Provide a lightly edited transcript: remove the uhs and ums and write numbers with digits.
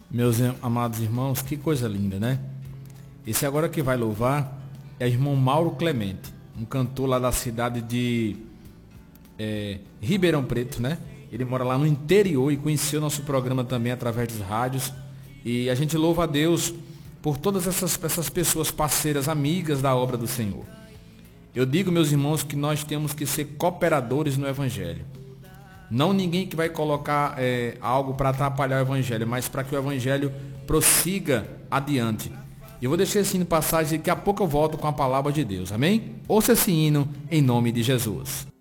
Meus amados irmãos, que coisa linda, né? Esse agora que vai louvar é o irmão Mauro Clemente, um cantor lá da cidade de Ribeirão Preto, né? Ele mora lá no interior e conheceu nosso programa também através dos rádios. E a gente louva a Deus por todas essas pessoas parceiras, amigas da obra do Senhor. Eu digo, meus irmãos, que nós temos que ser cooperadores no Evangelho. Não ninguém que vai colocar algo para atrapalhar o Evangelho, mas para que o Evangelho prossiga adiante. Eu vou deixar esse hino passagem e daqui a pouco eu volto com a palavra de Deus. Amém? Ouça esse hino em nome de Jesus.